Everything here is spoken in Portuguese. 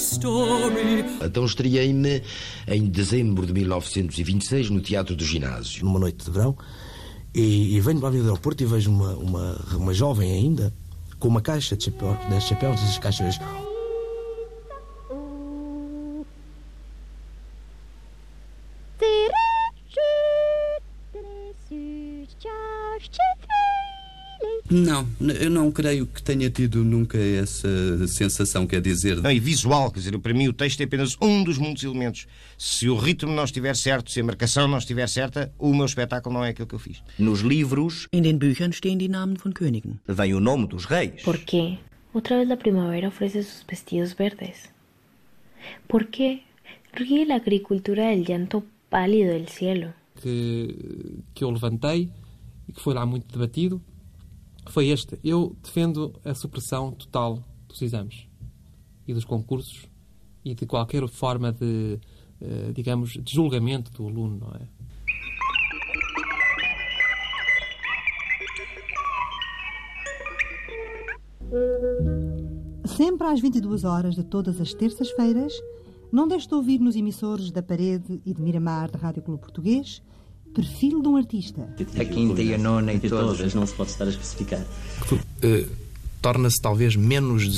Então estreiei-me em dezembro de 1926 no Teatro do Ginásio. Numa noite de verão, e venho para a Avenida do Aeroporto e vejo uma jovem ainda com uma caixa de chapéus, essas caixas. Não, eu não creio que tenha tido nunca essa sensação, quer dizer... Não, e visual, quer dizer, para mim o texto é apenas um dos muitos elementos. Se o ritmo não estiver certo, se a marcação não estiver certa, o meu espetáculo não é aquilo que eu fiz. Nos livros... In den Büchern stehen die Namen von Königen. Vem o nome dos reis. ¿Por qué otra vez la primavera ofrece sus vestidos verdes? ¿Por qué ríe la agricultura del llanto pálido del cielo? Que eu levantei e que foi lá muito debatido foi este. Eu defendo a supressão total dos exames e dos concursos e de qualquer forma de, digamos, de julgamento do aluno, não é? Sempre às 22 horas de todas as terças-feiras, não deixe de ouvir nos emissores da Parede e de Miramar da Rádio Clube Português Perfil de um Artista. A quinta e a nona e todas. Não se pode estar a especificar. Torna-se talvez menos